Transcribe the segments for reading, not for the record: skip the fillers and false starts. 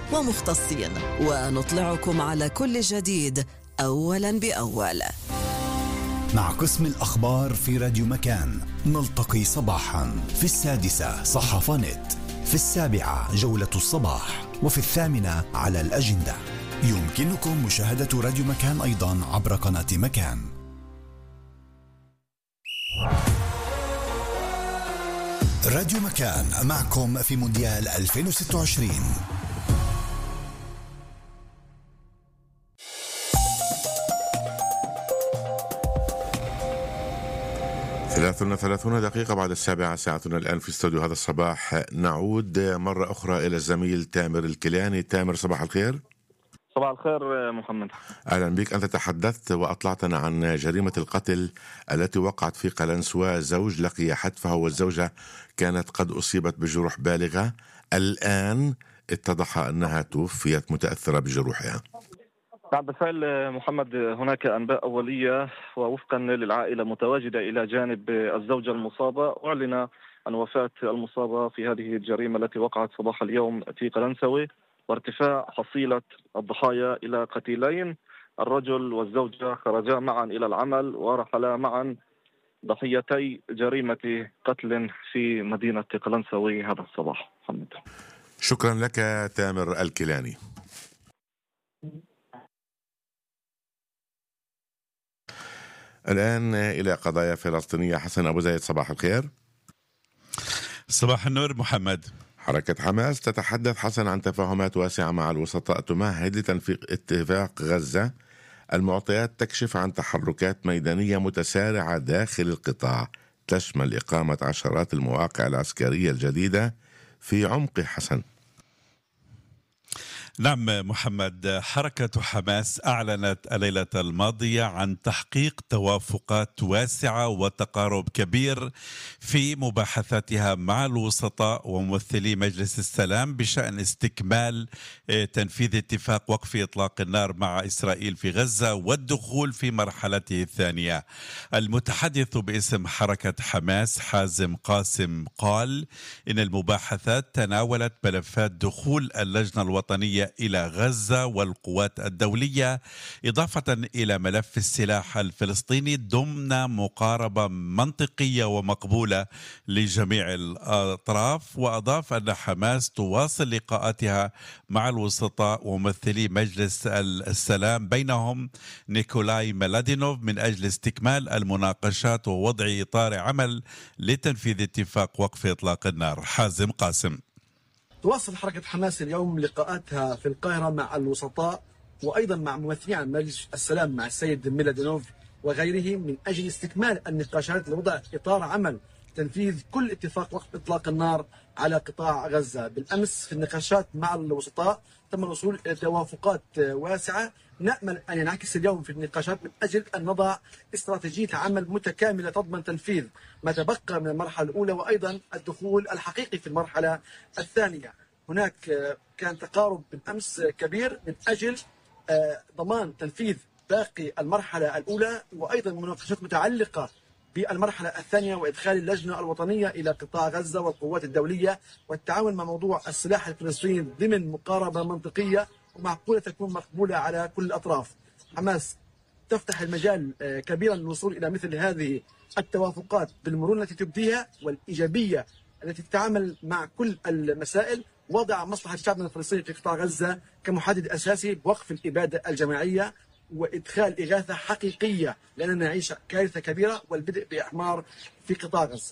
ومختصين، ونطلعكم على كل جديد أولا بأول. مع قسم الأخبار في راديو مكان نلتقي صباحا في 6 صحافة نت، في 7 جولة الصباح، وفي 8 على الأجندة. يمكنكم مشاهدة راديو مكان أيضا عبر قناة مكان. راديو مكان معكم في مونديال 2026. 33 دقيقة بعد 7 ساعتنا الآن في استوديو هذا الصباح. نعود مرة أخرى إلى الزميل تامر الكيلاني. تامر، صباح الخير. صباح الخير محمد. أهلا بك. أنت تحدثت وأطلعتنا عن جريمة القتل التي وقعت في قلنسوة. زوج لقي حتفه والزوجة كانت قد أصيبت بجروح بالغة. الآن اتضح أنها توفيت متأثرة بجروحها. نعم بالفعل محمد، هناك أنباء أولية ووفقا للعائلة متواجدة إلى جانب الزوجة المصابة. أعلن عن وفاة المصابة في هذه الجريمة التي وقعت صباح اليوم في قلنسوة، وارتفاع حصيلة الضحايا إلى قتيلين. الرجل والزوجة خرجا معا إلى العمل ورحلا معا ضحيتي جريمة قتل في مدينة قلنسوة هذا الصباح. محمد، شكرا لك تامر الكيلاني. الآن إلى قضايا فلسطينية. حسن أبو زيد، صباح الخير. صباح النور محمد. حركة حماس تتحدث حسن عن تفاهمات واسعة مع الوسطاء تمهد لتنفيذ اتفاق غزة. المعطيات تكشف عن تحركات ميدانية متسارعة داخل القطاع تشمل إقامة عشرات المواقع العسكرية الجديدة في عمق حسن. نعم محمد، حركة حماس أعلنت الليلة الماضية عن تحقيق توافقات واسعة وتقارب كبير في مباحثاتها مع الوسطاء وممثلي مجلس السلام بشأن استكمال تنفيذ اتفاق وقف إطلاق النار مع إسرائيل في غزة والدخول في مرحلته الثانية. المتحدث باسم حركة حماس حازم قاسم قال إن المباحثات تناولت ملفات دخول اللجنة الوطنية إلى غزة والقوات الدولية، إضافة إلى ملف السلاح الفلسطيني ضمن مقاربة منطقية ومقبولة لجميع الأطراف. وأضاف أن حماس تواصل لقاءاتها مع الوسطاء وممثلي مجلس السلام بينهم نيكولاي ميلادينوف من أجل استكمال المناقشات ووضع إطار عمل لتنفيذ اتفاق وقف إطلاق النار. حازم قاسم. تواصل حركة حماس اليوم لقاءاتها في القاهرة مع الوسطاء وأيضا مع ممثلين عن مجلس السلام مع السيد ميلادينوف وغيرهم من أجل استكمال النقاشات لوضع إطار عمل تنفيذ كل اتفاق وقف إطلاق النار على قطاع غزة. بالأمس في النقاشات مع الوسطاء تم الوصول إلى توافقات واسعة نأمل أن ينعكس اليوم في النقاشات من أجل أن نضع استراتيجية عمل متكاملة تضمن تنفيذ ما تبقى من المرحلة الأولى وأيضا الدخول الحقيقي في المرحلة الثانية. هناك كان تقارب بالأمس كبير من أجل ضمان تنفيذ باقي المرحلة الأولى وأيضا مناقشات متعلقة بالمرحلة الثانية وإدخال اللجنة الوطنية إلى قطاع غزة والقوات الدولية والتعاون مع موضوع السلاح الفلسطيني ضمن مقاربة منطقية ومعقولة تكون مقبولة على كل الأطراف. حماس تفتح المجال كبيرا للوصول إلى مثل هذه التوافقات بالمرونة التي تبديها والإيجابية التي تتعامل مع كل المسائل، وضع مصلحة شعبنا الفلسطيني في قطاع غزة كمحدد أساسي بوقف الإبادة الجماعية وإدخال إغاثة حقيقية، لأننا نعيش كارثة كبيرة والبدء بإحمار في قطاع غزة.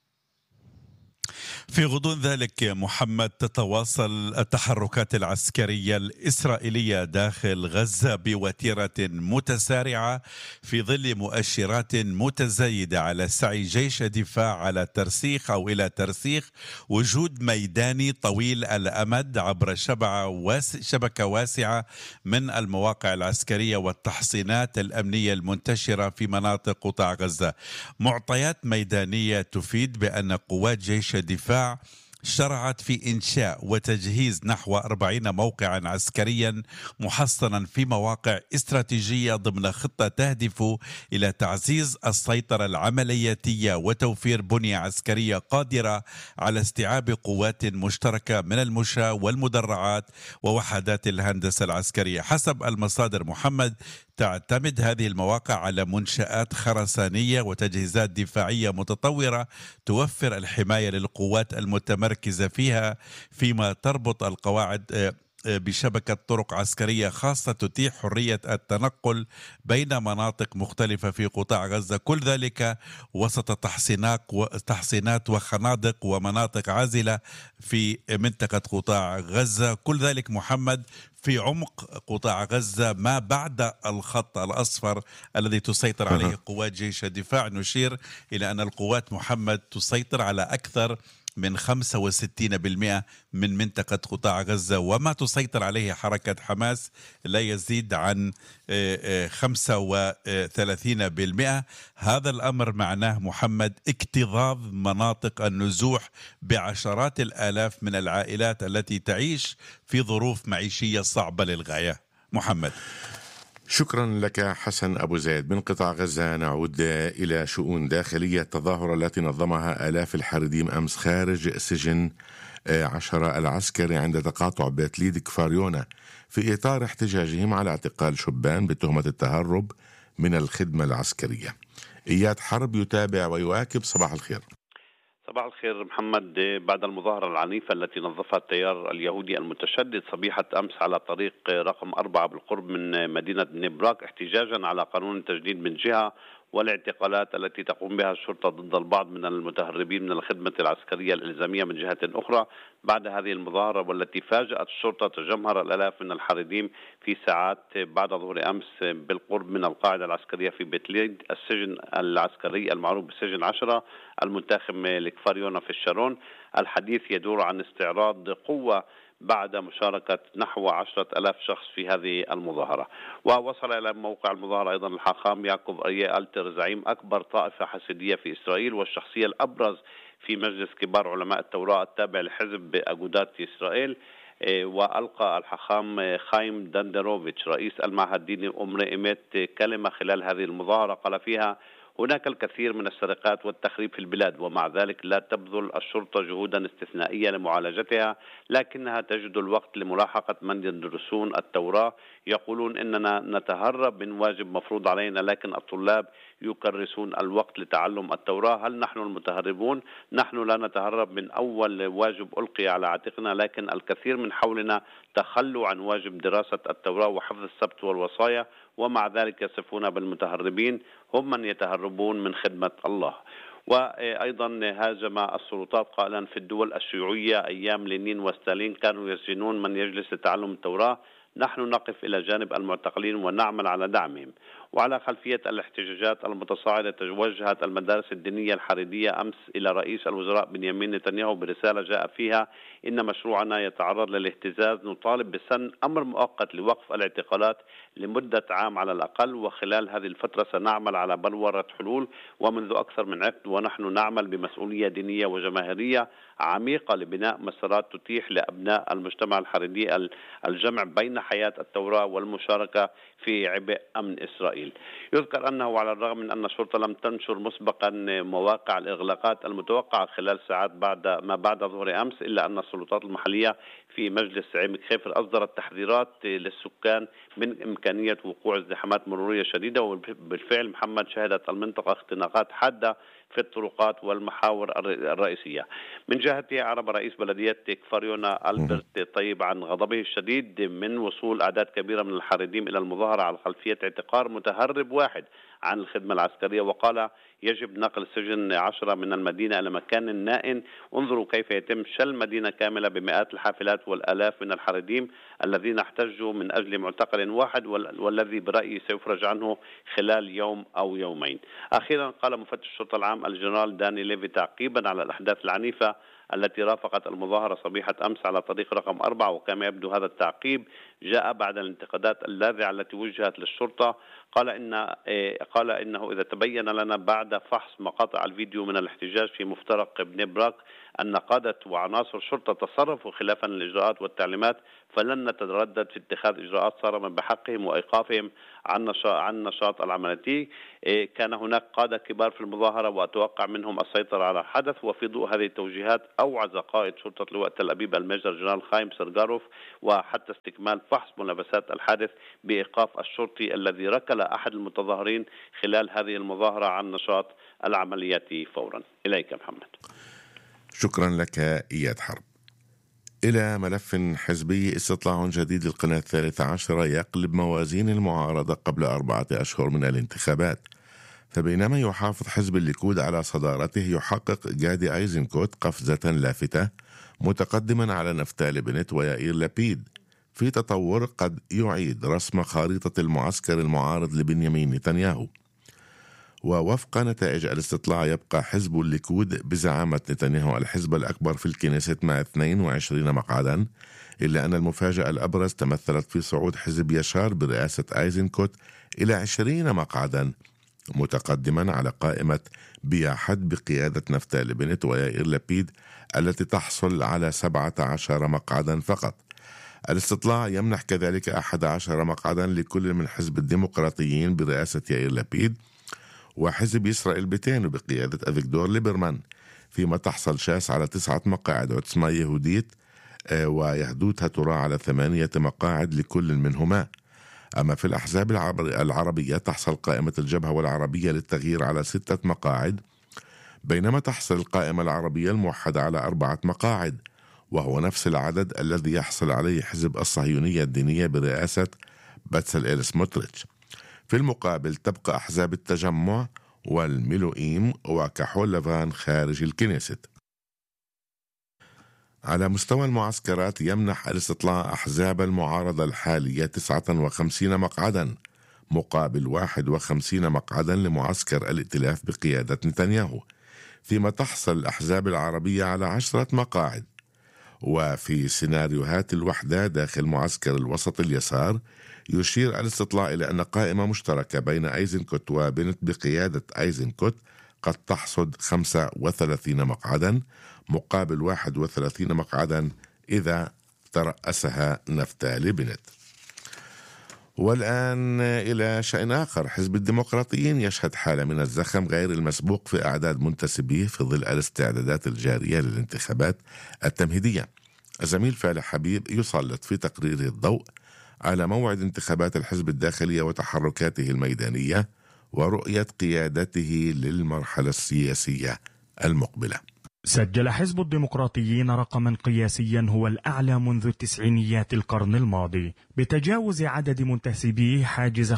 في غضون ذلك محمد، تتواصل التحركات العسكرية الإسرائيلية داخل غزة بوتيرة متسارعة في ظل مؤشرات متزايدة على سعي جيش الدفاع على ترسيخ أو إلى ترسيخ وجود ميداني طويل الأمد عبر شبكة واسعة من المواقع العسكرية والتحصينات الأمنية المنتشرة في مناطق قطاع غزة. معطيات ميدانية تفيد بأن قوات جيش الدفاع شرعت في إنشاء وتجهيز نحو 40 موقعا عسكريا محصنا في مواقع استراتيجية ضمن خطة تهدف إلى تعزيز السيطرة العملياتية وتوفير بنية عسكرية قادرة على استيعاب قوات مشتركة من المشاة والمدرعات ووحدات الهندسة العسكرية. حسب المصادر محمد، تعتمد هذه المواقع على منشآت خرسانية وتجهيزات دفاعية متطورة توفر الحماية للقوات المتمركزة فيها، فيما تربط القواعد بشبكة طرق عسكرية خاصة تتيح حرية التنقل بين مناطق مختلفة في قطاع غزة، كل ذلك وسط تحصينات وخنادق ومناطق عازلة في منطقة قطاع غزة. كل ذلك محمد في عمق قطاع غزة ما بعد الخط الأصفر الذي تسيطر عليه قوات جيش الدفاع. نشير إلى أن القوات محمد تسيطر على أكثر من 65% من منطقة قطاع غزة، وما تسيطر عليه حركة حماس لا يزيد عن 35%. هذا الأمر معناه محمد اكتظاظ مناطق النزوح بعشرات الآلاف من العائلات التي تعيش في ظروف معيشية صعبة للغاية. محمد، شكرا لك حسن أبو زيد. من قطاع غزة نعود إلى شؤون داخلية. التظاهرة التي نظمها آلاف الحريديم أمس خارج سجن 10 العسكري عند تقاطع بيت ليد كفاريونا في إطار احتجاجهم على اعتقال شبان بتهمة التهرب من الخدمة العسكرية. إياد حرب يتابع ويواكب. صباح الخير. صباح الخير محمد. بعد المظاهرة العنيفة التي نظفها التيار اليهودي المتشدد صبيحة أمس على طريق رقم 4 بالقرب من مدينة نيبراك احتجاجا على قانون التجنيد من جهة والاعتقالات التي تقوم بها الشرطة ضد البعض من المتهربين من الخدمة العسكرية الإلزامية من جهة أخرى، بعد هذه المظاهرة والتي فاجأت الشرطة تجمهر الآلاف من الحريديم في ساعات بعد ظهر أمس بالقرب من القاعدة العسكرية في بيت ليد، السجن العسكري المعروف بسجن 10 المنتخب لكفاريونا في الشارون. الحديث يدور عن استعراض قوة بعد مشاركة نحو 10,000 شخص في هذه المظاهرة. ووصل إلى موقع المظاهرة أيضا الحاخام يعقوب أريا ألتر، زعيم أكبر طائفة حسيدية في إسرائيل والشخصية الأبرز في مجلس كبار علماء التوراة التابع لحزب أجودات إسرائيل. وألقى الحاخام خايم دندروفيتش رئيس المعهد الديني أمر إيمت كلمة خلال هذه المظاهرة قال فيها: هناك الكثير من السرقات والتخريب في البلاد، ومع ذلك لا تبذل الشرطة جهودا استثنائية لمعالجتها، لكنها تجد الوقت لملاحقة من يدرسون التوراة. يقولون إننا نتهرب من واجب مفروض علينا، لكن الطلاب يكرسون الوقت لتعلم التوراة. هل نحن المتهربون؟ نحن لا نتهرب من أول واجب ألقي على عاتقنا، لكن الكثير من حولنا تخلوا عن واجب دراسة التوراة وحفظ السبت والوصايا، ومع ذلك يصفون بالمتهربين هم من يتهربون من خدمة الله. وأيضا هاجم السلطات قائلا: في الدول الشيوعية أيام لينين وستالين كانوا يسجنون من يجلس لتعلم التوراة، نحن نقف إلى جانب المعتقلين ونعمل على دعمهم. وعلى خلفية الاحتجاجات المتصاعدة توجهت المدارس الدينية الحريدية أمس إلى رئيس الوزراء بنيامين نتنياهو برسالة جاء فيها: إن مشروعنا يتعرض للاهتزاز، نطالب بسن أمر مؤقت لوقف الاعتقالات لمدة عام على الأقل، وخلال هذه الفترة سنعمل على بلورة حلول ومنذ أكثر من عقد، ونحن نعمل بمسؤولية دينية وجماهيرية عميقة لبناء مسارات تتيح لأبناء المجتمع الحريدي الجمع بين حياة التوراة والمشاركة في عبء أمن إسرائيل. يذكر أنه على الرغم من أن الشرطة لم تنشر مسبقا مواقع الإغلاقات المتوقعة خلال ساعات بعد ظهر أمس، إلا أن السلطات المحلية في مجلس عمق خيفر أصدرت تحذيرات للسكان من إمكانية وقوع ازدحامات مرورية شديدة. وبالفعل محمد شهدت المنطقة اختناقات حادة في الطرقات والمحاور الرئيسية. من جهته أعرب رئيس بلدية كفاريونا ألبرت طيب عن غضبه الشديد من وصول أعداد كبيرة من الحريديم إلى المظاهرة على خلفية اعتقال متهرب واحد عن الخدمة العسكرية، وقال: يجب نقل سجن 10 من المدينة إلى مكان نائٍ. انظروا كيف يتم شل مدينة كاملة بمئات الحافلات والآلاف من الحريديم الذين احتجوا من أجل معتقل واحد، والذي برأيي سيفرج عنه خلال يوم أو يومين. أخيرا قال مفتش الشرطة العام الجنرال داني ليفي تعقيبا على الأحداث العنيفة: التي رافقت المظاهرة صبيحة أمس على طريق رقم 4. وكما يبدو هذا التعقيب جاء بعد الانتقادات اللاذعة التي وجهت للشرطة. قال إنه إذا تبين لنا بعد فحص مقاطع الفيديو من الاحتجاج في مفترق بني براك أن قادة وعناصر شرطة تصرفوا خلافا للإجراءات والتعليمات فلن نتردد في اتخاذ إجراءات صارمة بحقهم وإيقافهم عن نشاط العملية. كان هناك قادة كبار في المظاهرة وأتوقع منهم السيطرة على الحدث. وفي ضوء هذه التوجيهات أوعز قائد شرطة لواء تل أبيب الميجر جنرال خايم سرغاروف وحتى استكمال فحص ملابسات الحادث بإيقاف الشرطي الذي ركل أحد المتظاهرين خلال هذه المظاهرة عن نشاط العمليات فورا. إليك محمد. شكرا لك إياد حرب. إلى ملف حزبي، استطلاع جديد للقناة 13 يقلب موازين المعارضة قبل 4 أشهر من الانتخابات. فبينما يحافظ حزب الليكود على صدارته، يحقق جادي أيزنكوت قفزة لافتة متقدما على نفتالي بنت ويائير لابيد في تطور قد يعيد رسم خارطة المعسكر المعارض لبنيامين نتنياهو. ووفق نتائج الاستطلاع يبقى حزب الليكود بزعامة نتنياهو الحزب الأكبر في الكنيست مع 22 مقعدا، إلا أن المفاجأة الأبرز تمثلت في صعود حزب يشار برئاسة أيزنكوت إلى 20 مقعدا، متقدما على قائمة بياحد بقيادة نفتالي بنت ويائير لابيد التي تحصل على 17 مقعدا فقط. الاستطلاع يمنح كذلك 11 مقعدا لكل من حزب الديمقراطيين برئاسة يائير لابيد وحزب إسرائيل بيتينو بقيادة أفيغدور ليبرمان، فيما تحصل شاس على 9 مقاعد عتصمة يهوديت ويهدوتها ترى على 8 مقاعد لكل منهما. أما في الأحزاب العربية تحصل قائمة الجبهة والعربية للتغيير على 6 مقاعد، بينما تحصل القائمة العربية الموحدة على 4 مقاعد، وهو نفس العدد الذي يحصل عليه حزب الصهيونية الدينية برئاسة باتسلئيل سموتريتش. في المقابل تبقى أحزاب التجمع والميلوئيم وكحول لفان خارج الكنيست. على مستوى المعسكرات يمنح الاستطلاع أحزاب المعارضة الحالية 59 مقعدا مقابل 51 مقعدا لمعسكر الائتلاف بقيادة نتنياهو، فيما تحصل الأحزاب العربية على 10 مقاعد. وفي سيناريوهات الوحدة داخل معسكر الوسط اليسار يشير الاستطلاع إلى أن قائمة مشتركة بين أيزنكوت وبنت بقيادة أيزنكوت قد تحصد 35 مقعدا مقابل 31 مقعدا إذا ترأسها نفتالي بنت. والآن إلى شأن آخر، حزب الديمقراطيين يشهد حالة من الزخم غير المسبوق في أعداد منتسبيه في ظل الاستعدادات الجارية للانتخابات التمهيدية. الزميل فالح حبيب يسلط في تقريره الضوء على موعد انتخابات الحزب الداخلية وتحركاته الميدانية ورؤية قيادته للمرحلة السياسية المقبلة. سجل حزب الديمقراطيين رقما قياسيا هو الأعلى منذ التسعينيات القرن الماضي، بتجاوز عدد منتسبيه حاجز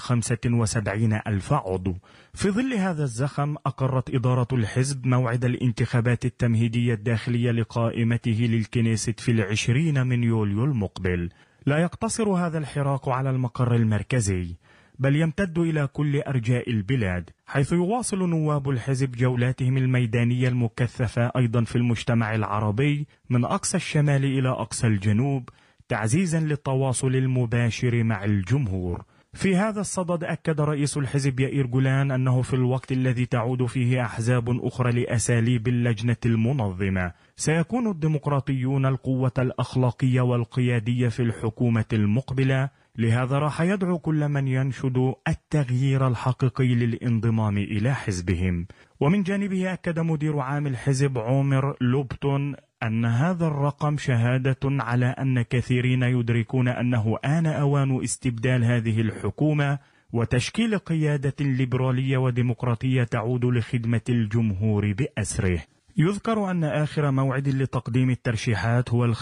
75,000 عضو. في ظل هذا الزخم أقرت إدارة الحزب موعد الانتخابات التمهيدية الداخلية لقائمته للكنيست في 20 من يوليو المقبل. لا يقتصر هذا الحراك على المقر المركزي، بل يمتد إلى كل أرجاء البلاد، حيث يواصل نواب الحزب جولاتهم الميدانية المكثفة أيضا في المجتمع العربي من أقصى الشمال إلى أقصى الجنوب، تعزيزا للتواصل المباشر مع الجمهور. في هذا الصدد أكد رئيس الحزب يائير جولان أنه في الوقت الذي تعود فيه أحزاب أخرى لأساليب اللجنة المنظمة، سيكون الديمقراطيون القوة الأخلاقية والقيادية في الحكومة المقبلة. لهذا راح يدعو كل من ينشد التغيير الحقيقي للانضمام إلى حزبهم. ومن جانبه أكد مدير عام الحزب عمر لوبتون أن هذا الرقم شهادة على أن كثيرين يدركون أنه آن أوان استبدال هذه الحكومة وتشكيل قيادة ليبرالية وديمقراطية تعود لخدمة الجمهور بأسره. يذكر أن آخر موعد لتقديم الترشيحات هو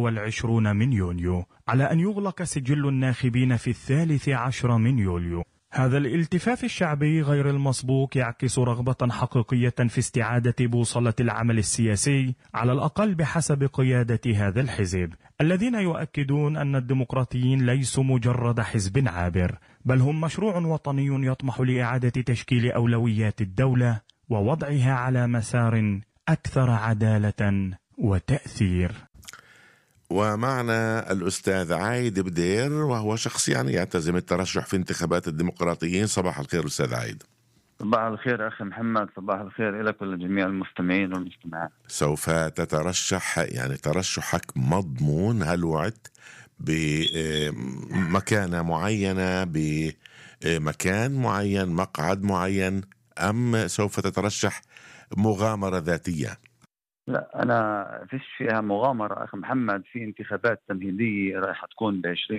25 من يونيو، على أن يغلق سجل الناخبين في 13 من يوليو. هذا الالتفاف الشعبي غير المسبوق يعكس رغبة حقيقية في استعادة بوصلة العمل السياسي، على الأقل بحسب قيادة هذا الحزب، الذين يؤكدون أن الديمقراطيين ليسوا مجرد حزب عابر، بل هم مشروع وطني يطمح لإعادة تشكيل أولويات الدولة ووضعها على مسار أكثر عدالة وتأثير. ومعنا الأستاذ عايد بدير، وهو شخص يعتزم الترشح في انتخابات الديمقراطيين. صباح الخير أستاذ عايد. صباح الخير أخي محمد، صباح الخير لك ولجميع المستمعين والمستمعات. سوف تترشح، ترشحك مضمون، هل وعدت بمكانة معينة، بمكان معين، مقعد معين، أم سوف تترشح مغامرة ذاتية؟ لا، أنا فيش فيها مغامرة أخي محمد. في انتخابات تمهيدية راح تكون ب20